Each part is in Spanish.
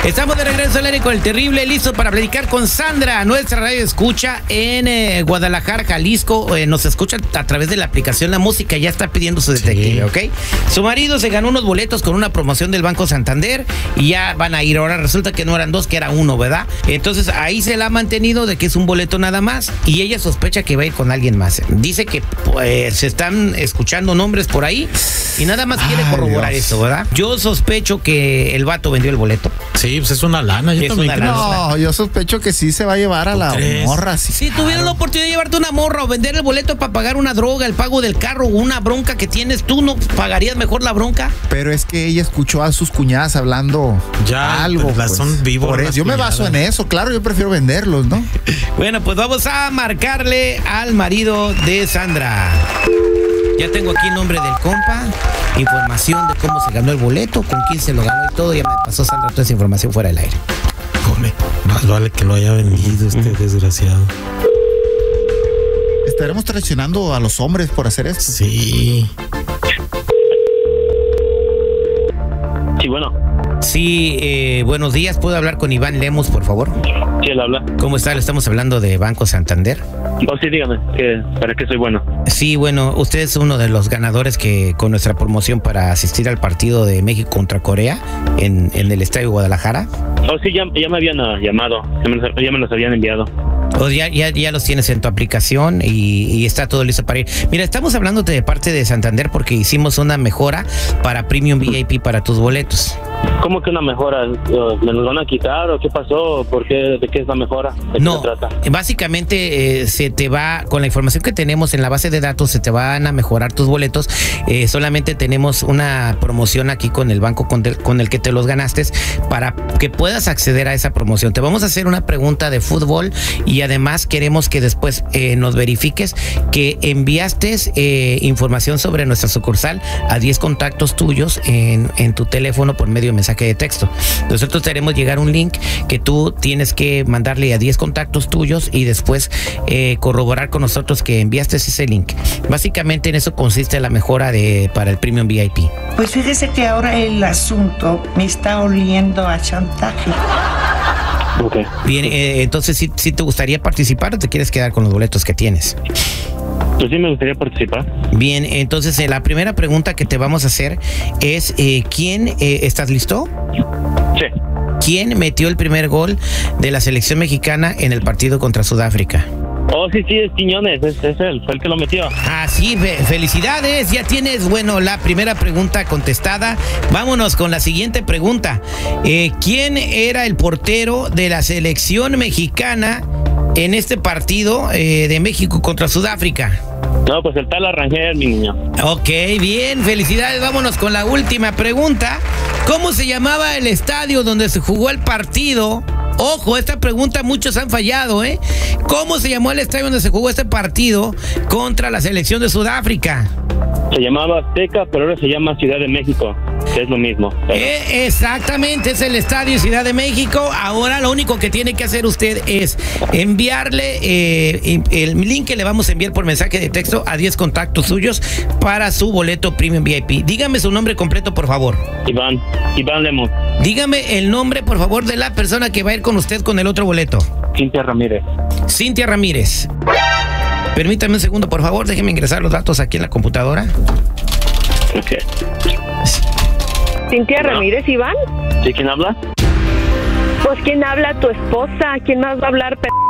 Estamos de regreso al aire con el terrible, listo para platicar con Sandra, nuestra radio escucha en Guadalajara, Jalisco. Nos escucha a través de la aplicación La Música, ya está pidiendo su detective, ¿ok? Su marido se ganó unos boletos con una promoción del Banco Santander y ya van a ir. Ahora resulta que no eran dos, que era uno, ¿verdad? Entonces ahí se la ha mantenido de que es un boleto nada más y ella sospecha que va a ir con alguien más. Dice que se están escuchando nombres por ahí y nada más quiere corroborar eso, ¿verdad? Yo sospecho que el vato vendió el boleto. Sí, pues es una lana. Yo también creo. No, yo sospecho que sí se va a llevar a la morra. Sí, si tuvieras la oportunidad de llevarte una morra o vender el boleto para pagar una droga, el pago del carro o una bronca que tienes, ¿tú no pagarías mejor la bronca? Pero es que ella escuchó a sus cuñadas hablando ya, algo. Pues, son vivos. Por eso, yo me baso en eso, claro, yo prefiero venderlos, ¿no? Bueno, pues vamos a marcarle al marido de Sandra. Ya tengo aquí el nombre del compa, información de cómo se ganó el boleto, con quién se lo ganó y todo. Ya me pasó Sandra toda esa información fuera del aire. Come, más vale que lo haya vendido este desgraciado. ¿Estaremos traicionando a los hombres por hacer esto? Sí. Sí, bueno. Sí, buenos días. ¿Puedo hablar con Iván Lemos, por favor? Sí, él habla. ¿Cómo está? Le estamos hablando de Banco Santander. Oh, sí, dígame, ¿para qué soy bueno? Sí, bueno, usted es uno de los ganadores que con nuestra promoción para asistir al partido de México contra Corea en el Estadio Guadalajara. Oh, sí, ya me habían llamado, ya me los habían enviado. O ya los tienes en tu aplicación y está todo listo para ir. Mira, estamos hablándote de parte de Santander porque hicimos una mejora para Premium VIP para tus boletos. ¿Cómo que una mejora? ¿Me los van a quitar o qué pasó? ¿De qué es la mejora? ¿De No, qué se trata? básicamente se te va, con la información que tenemos en la base de datos, se te van a mejorar tus boletos. Solamente tenemos una promoción aquí con el banco con el que te los ganaste para que puedas acceder a esa promoción. Te vamos a hacer una pregunta de fútbol y además queremos que después nos verifiques que enviaste información sobre nuestra sucursal a 10 contactos tuyos en tu teléfono por medio de mensaje de texto. Nosotros te haremos llegar un link que tú tienes que mandarle a 10 contactos tuyos y después corroborar con nosotros que enviaste ese link. Básicamente en eso consiste la mejora para el Premium VIP. Pues fíjese que ahora el asunto me está oliendo a chantaje. Okay. Bien, entonces ¿sí te gustaría participar o te quieres quedar con los boletos que tienes? Pues sí, me gustaría participar. Bien, entonces la primera pregunta que te vamos a hacer es ¿quién, estás listo? Sí. ¿Quién metió el primer gol de la selección mexicana en el partido contra Sudáfrica? Oh, sí, es Quiñones, es él, fue el que lo metió. Ah, sí, felicidades, ya tienes, bueno, la primera pregunta contestada. Vámonos con la siguiente pregunta. ¿Quién era el portero de la selección mexicana en este partido de México contra Sudáfrica? No, pues el tal Arrangel, mi niño. Ok, bien, felicidades. Vámonos con la última pregunta. ¿Cómo se llamaba el estadio donde se jugó el partido? Ojo, esta pregunta muchos han fallado, ¿eh? ¿Cómo se llamó el estadio donde se jugó este partido contra la selección de Sudáfrica? Se llamaba Azteca, pero ahora se llama Ciudad de México, que es lo mismo. Exactamente, es el Estadio Ciudad de México. Ahora lo único que tiene que hacer usted es enviarle el link que le vamos a enviar por mensaje de texto a 10 contactos suyos para su boleto Premium VIP. Dígame su nombre completo, por favor. Iván Lemos. Dígame el nombre, por favor, de la persona que va a ir con usted con el otro boleto. Cintia Ramírez. Cintia Ramírez. Permítame un segundo, por favor, déjeme ingresar los datos aquí en la computadora. Ok. ¿Cintia Ramírez, Iván? ¿Sí, quién habla? Pues, ¿quién habla? Tu esposa. ¿Quién más va a hablar, p***?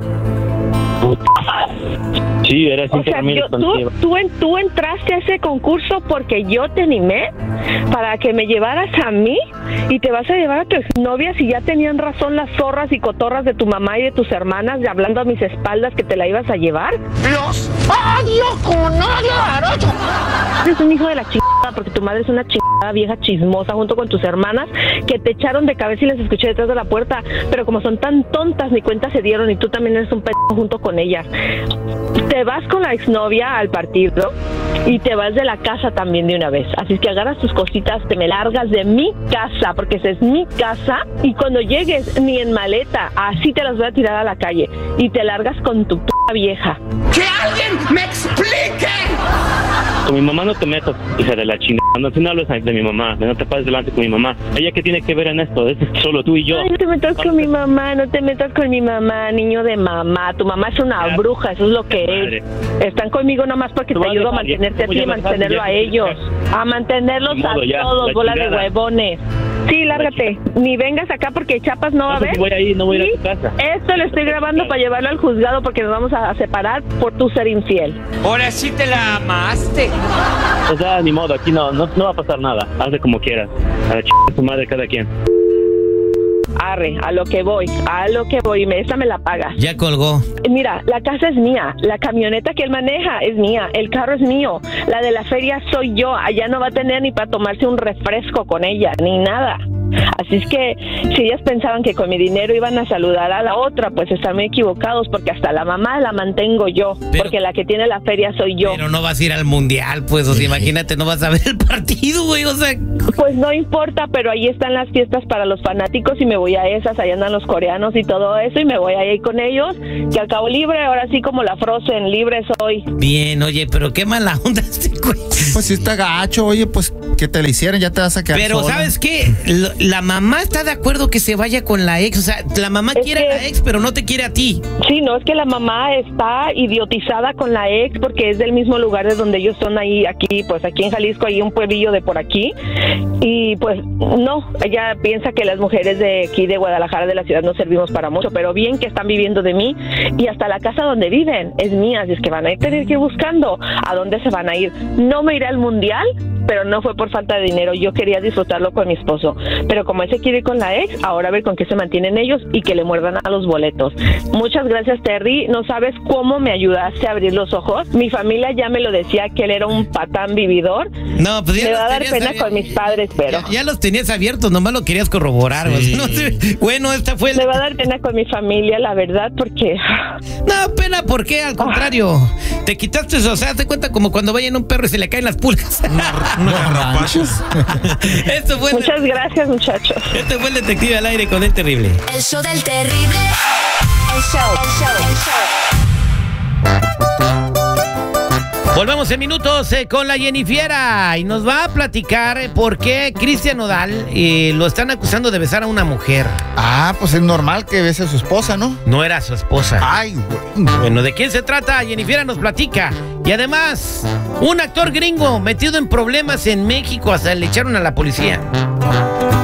Sí, era Cintia Ramírez. Tú entraste a ese concurso porque yo te animé para que me llevaras a mí y te vas a llevar a tu exnovia si ya tenían razón las zorras y cotorras de tu mamá y de tus hermanas de hablando a mis espaldas que te la ibas a llevar. ¡Los odio con odio! Eres un hijo de la chingada porque tu madre es una chingada vieja chismosa junto con tus hermanas que te echaron de cabeza y les escuché detrás de la puerta, pero como son tan tontas ni cuenta se dieron y tú también eres un pendejo junto con ellas. Te vas con la exnovia al partido y te vas de la casa también de una vez. Así es que agarras tus cositas, te me largas de mi casa, porque esa es mi casa, y cuando llegues ni en maleta, así te las voy a tirar a la calle y te largas con tu p*** vieja. ¡Que alguien me explique! Con mi mamá no te metas, hija de la chingada. No hables de mi mamá, no te pases delante con mi mamá. ¿Ella qué tiene que ver en esto? Es solo tú y yo. Ay, no te metas con mi mamá, no te metas con mi mamá, niño de mamá. Tu mamá es una bruja, eso es lo que es. Están conmigo nomás porque te ayudo a mantenerte a ti y mantenerlo a ellos. A mantenerlos a todos, bola de huevones. Sí, lárgate. Ni vengas acá porque Chapas no va a ver. No voy a ir a tu casa. Esto lo estoy grabando para llevarlo al juzgado porque nos vamos a separar por tu ser infiel. Ahora sí te la amaste. O sea, ni modo, aquí no va a pasar nada. Hazle como quieras. A la chingada su madre cada quien. Arre, a lo que voy, esa me la pagas. Ya colgó. Mira, la casa es mía, la camioneta que él maneja es mía, el carro es mío, la de la feria soy yo, allá no va a tener ni para tomarse un refresco con ella, ni nada. Así es que si ellas pensaban que con mi dinero iban a saludar a la otra, pues están muy equivocados porque hasta la mamá la mantengo yo, porque la que tiene la feria soy yo. Pero no vas a ir al mundial, pues, o sea, imagínate, no vas a ver el partido, güey, o sea. Pues no importa, pero ahí están las fiestas para los fanáticos y me voy a esas, ahí andan los coreanos y todo eso y me voy a ir con ellos, que al cabo libre, ahora sí como la Frozen, libre soy. Bien, oye, pero qué mala onda este güey. Pues si está gacho, oye, pues que te la hicieran, ya te vas a quedar Pero sola. ¿sabes qué? La mamá está de acuerdo que se vaya con la ex, o sea, la mamá quiere a la ex, pero no te quiere a ti. Sí, no, es que la mamá está idiotizada con la ex porque es del mismo lugar de donde ellos son ahí, aquí, pues aquí en Jalisco hay un pueblillo de por aquí y pues no, ella piensa que las mujeres de aquí de Guadalajara, de la ciudad, no servimos para mucho, pero bien que están viviendo de mí y hasta la casa donde viven es mía, así es que van a tener que ir buscando a dónde se van a ir. No me iré al mundial, pero no fue por falta de dinero, yo quería disfrutarlo con mi esposo, pero como él se quiere ir con la ex, ahora a ver con qué se mantienen ellos y que le muerdan a los boletos. Muchas gracias, Terry, no sabes cómo me ayudaste a abrir los ojos, mi familia ya me lo decía que él era un patán vividor. No, pues ya me va a dar pena con mis padres, pero ya los tenías abiertos, nomás lo querías corroborar. Sí. No sé. Bueno, esta fue me va a dar pena con mi familia, la verdad, porque no, pena, ¿por qué? Al contrario, te quitaste eso, o sea, te cuenta como cuando vayan un perro y se le caen las pulgas. Unos garrapachos. Esto fue muchas gracias, muchachos. Este fue el Detective al Aire con El Terrible. El show del terrible. El show. Volvemos en minutos con la Jennifiera y nos va a platicar por qué Cristian Nodal lo están acusando de besar a una mujer. Ah, pues es normal que bese a su esposa, ¿no? No era su esposa. Ay, güey. Bueno, ¿de quién se trata? Jennifiera nos platica. Y además, un actor gringo metido en problemas en México, hasta le echaron a la policía.